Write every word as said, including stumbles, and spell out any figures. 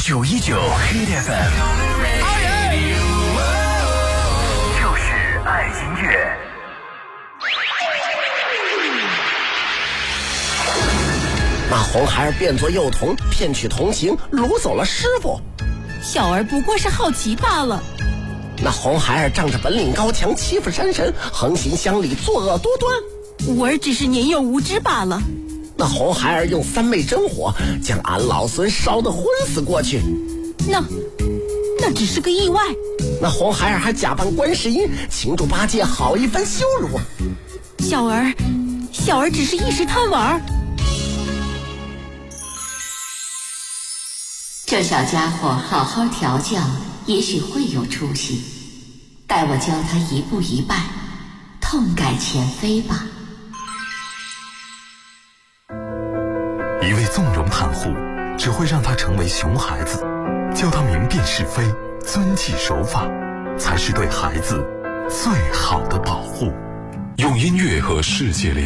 九一九 Hit F M， 就是爱音乐。 那红孩儿变作幼童，骗取同情，掳走了师傅。 小儿不过是好奇罢了。 那红孩儿仗着本领高强，欺负山神，横行乡里，作恶多端。 吾儿只是年幼无知罢了。 那红孩儿用三昧真火将俺老孙烧得昏死过去。 那那只是个意外。 那红孩儿还假扮观世音，擒住八戒好一番羞辱。 小儿小儿只是一时贪玩。 这小家伙好好调教，也许会有出息。待我教他一步一拜，痛改前非吧。 一味纵容袒护，只会让他成为熊孩子。教他明辨是非，遵纪守法，才是对孩子最好的保护。 用音乐和世界连